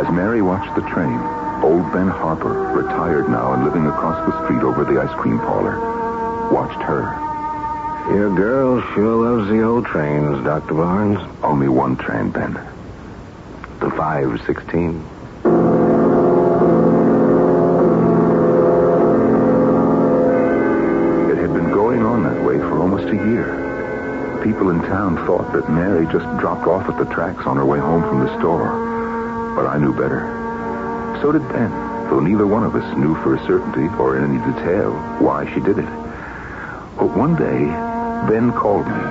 As Mary watched the train, old Ben Harper, retired now and living across the street over the ice cream parlor, watched her. Your girl sure loves the old trains, Dr. Barnes. Only one train, Ben. The 516. It had been going on that way for almost a year. People in town thought that Mary just dropped off at the tracks on her way home from the store. But I knew better. So did Ben, though neither one of us knew for a certainty or in any detail why she did it. But one day, Ben called me.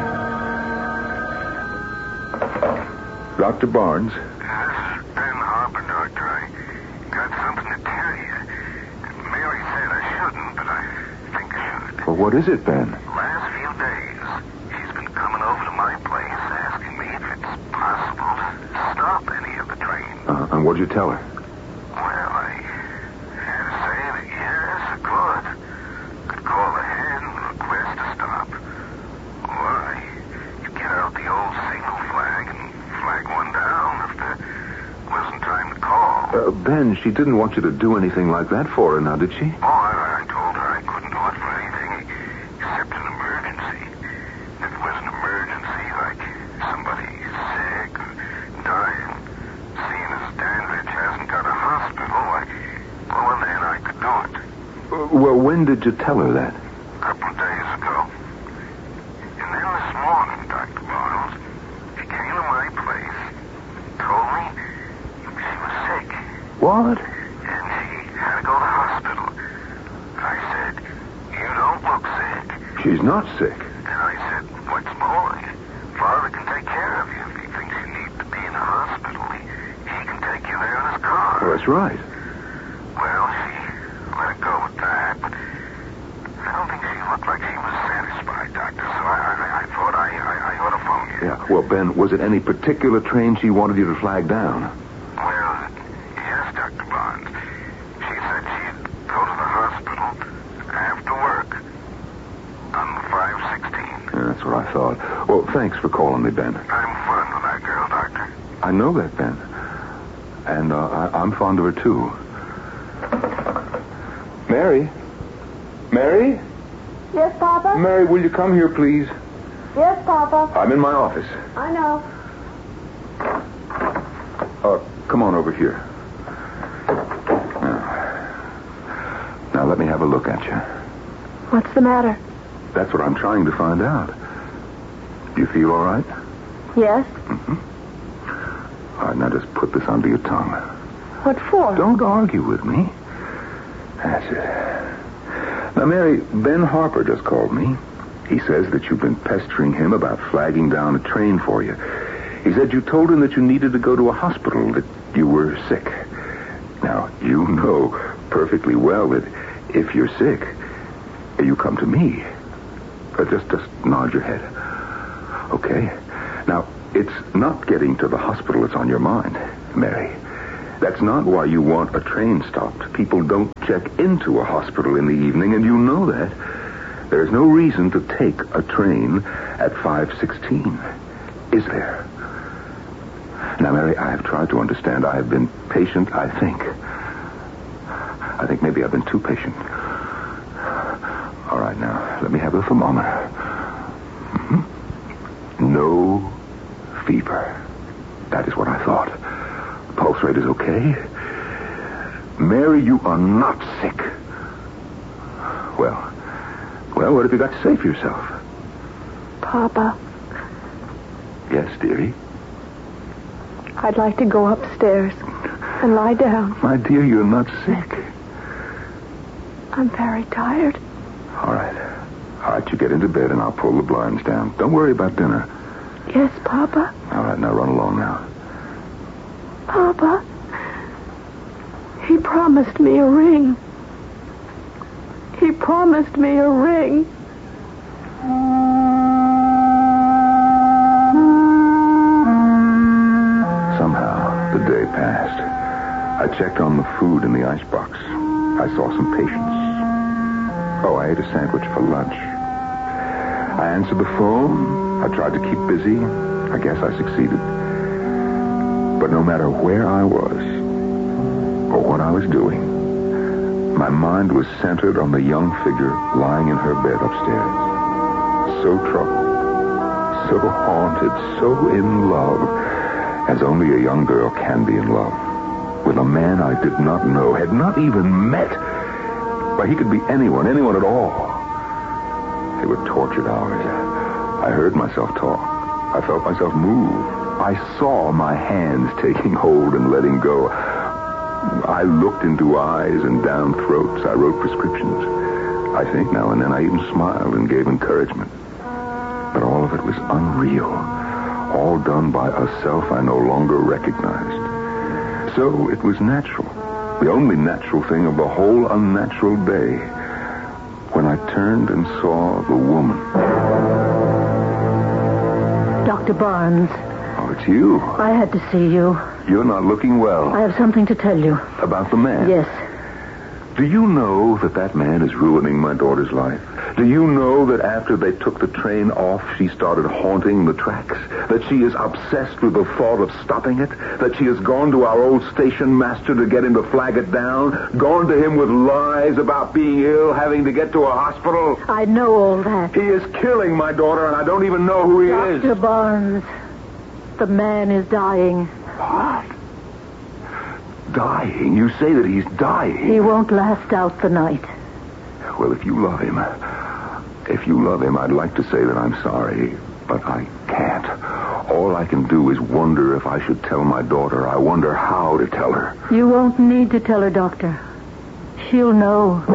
Dr. Barnes. This is Ben Harper, Doctor. I got something to tell you. Mary said I shouldn't, but I think I should. Well, what is it, Ben? Last few days, she's been coming over to my place asking me if it's possible to stop any of the trains. And what'd you tell her? Well, I had to say that yes, I could. Could call ahead and request to stop. Why? You get out the old signal flag and flag one down if there wasn't time to call. Ben, she didn't want you to do anything like that for her now, did she? Oh, I told her I couldn't do it for anything except an emergency. If it was an emergency, like somebody sick or dying, seeing as Dandridge hasn't got a hospital, well, then I could do it. Well, when did you tell her that? A couple of days ago. And then this morning, Dr. Barnes, she came to my place, told me she was sick, What? and she had to go to the hospital. I said, you don't look sick. She's not sick. And I said, what's more, Father can take care of you. If he thinks you need to be in the hospital, he can take you there in his car. Well, that's right. Well, she let it go with that, but I don't think she looked like she was satisfied, Doctor, so I thought I ought to phone you. Yeah. Well, Ben, was it any particular train she wanted you to flag down? Well, yes, Dr. Barnes. She said she'd go to the hospital after work on the 516. Yeah, that's what I thought. Well, thanks for calling me, Ben. I'm fond of that girl, Doctor. I know that, Ben. And I'm fond of her, too. Mary? Mary? Yes, Papa? Mary, will you come here, please? Yes, Papa. I'm in my office. I know. Come on over here. Now, let me have a look at you. What's the matter? That's what I'm trying to find out. Do you feel all right? Yes? All right, now just put this under your tongue. What for? Don't argue with me. That's it. Now, Mary, Ben Harper just called me. He says that you've been pestering him about flagging down a train for you. He said you told him that you needed to go to a hospital, that you were sick. Now, you know perfectly well that if you're sick, you come to me. Just nod your head. Okay? Now, it's not getting to the hospital that's on your mind, Mary. That's not why you want a train stopped. People don't check into a hospital in the evening, and you know that. There's no reason to take a train at 5:16, is there? Now, Mary, I have tried to understand. I have been patient, I think. I think maybe I've been too patient. All right, now, let me have the thermometer. No fever. That is what I thought. Pulse rate is okay. Mary, you are not sick. Well, what have you got to say for yourself? Papa, Yes, dearie? I'd like to go upstairs and lie down. My dear, you're not sick. I'm very tired. All right, you get into bed and I'll pull the blinds down. Don't worry about dinner. Yes, Papa? All right, now run along now. Papa, he promised me a ring. He promised me a ring. Somehow, the day passed. I checked on the food in the icebox. I saw some patients. Oh, I ate a sandwich for lunch. I answered the phone. I tried to keep busy. I guess I succeeded. But no matter where I was, or what I was doing. My mind was centered on the young figure lying in her bed upstairs. So troubled, so haunted, so in love, as only a young girl can be in love. With a man I did not know, had not even met. Why, he could be anyone at all. They were tortured hours. I heard myself talk. I felt myself move. I saw my hands taking hold and letting go. I looked into eyes and down throats. I wrote prescriptions. I think now and then I even smiled and gave encouragement. But all of it was unreal. All done by a self I no longer recognized. So it was natural. The only natural thing of the whole unnatural day. When I turned and saw the woman. Dr. Barnes. Oh, it's you. I had to see you. You're not looking well. I have something to tell you. About the man? Yes. Do you know that man is ruining my daughter's life? Do you know that after they took the train off, she started haunting the tracks? That she is obsessed with the thought of stopping it? That she has gone to our old station master to get him to flag it down? Gone to him with lies about being ill, having to get to a hospital? I know all that. He is killing my daughter, and I don't even know who he is. Dr. Barnes, the man is dying. What? Dying? You say that he's dying? He won't last out the night. Well, if you love him, I'd like to say that I'm sorry, but I can't. All I can do is wonder if I should tell my daughter. I wonder how to tell her. You won't need to tell her, Doctor. She'll know.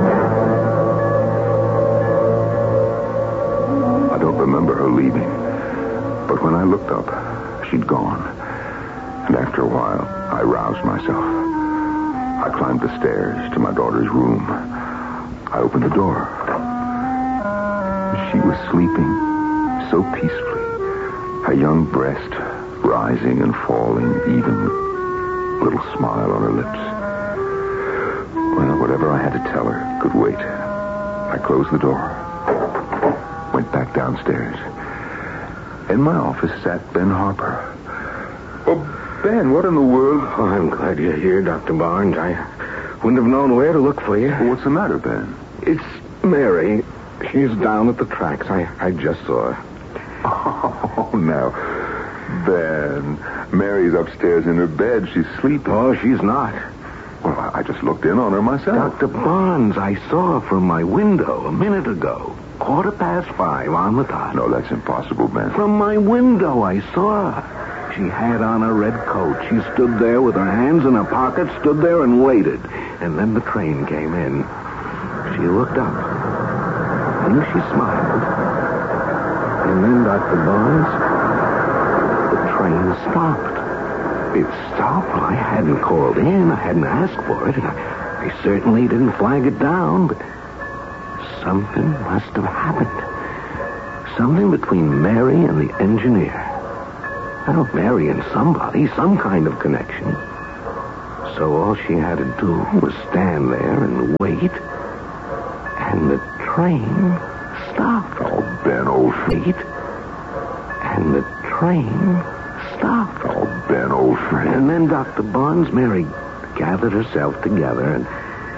I don't remember her leaving, but when I looked up, she'd gone. And after a while, I roused myself. I climbed the stairs to my daughter's room. I opened the door. She was sleeping so peacefully, her young breast rising and falling evenly, a little smile on her lips. Well, whatever I had to tell her could wait. I closed the door, went back downstairs. In my office sat Ben Harper. Oh, Ben, what in the world? Oh, I'm glad you're here, Dr. Barnes. I wouldn't have known where to look for you. What's the matter, Ben? It's Mary. She's down at the tracks. I just saw her. Oh, now, Ben, Mary's upstairs in her bed. She's sleeping. Oh, she's not. Well, I just looked in on her myself. Dr. Barnes, I saw her from my window a minute ago. 5:15 on the dot. No, that's impossible, Ben. From my window, I saw her. She had on a red coat. She stood there with her hands in her pockets, stood there and waited. And then the train came in. She looked up. And she smiled. And then, Dr. Barnes, the train stopped. It stopped? Well, I hadn't called in. I hadn't asked for it. And I certainly didn't flag it down, but something must have happened. Something between Mary and the engineer. Well, Mary and somebody, some kind of connection. So all she had to do was stand there and wait. And the train stopped. Oh, Ben, old friend. Wait. And the train stopped. Oh, Ben, old friend. And then Dr. Barnes, Mary gathered herself together and